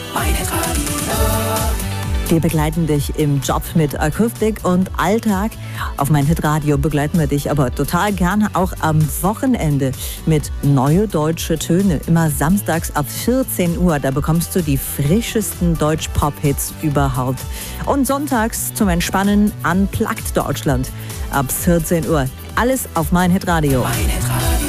Mein Radio. Wir begleiten dich im Job mit Akustik und Alltag. Auf mein Hitradio begleiten wir dich aber total gerne auch am Wochenende mit neue deutsche Töne. Immer samstags ab 14 Uhr, da bekommst du die frischesten Deutsch-Pop-Hits überhaupt. Und sonntags zum Entspannen Unplugged Deutschland ab 14 Uhr. Alles auf mein Hitradio. Mein Hitradio.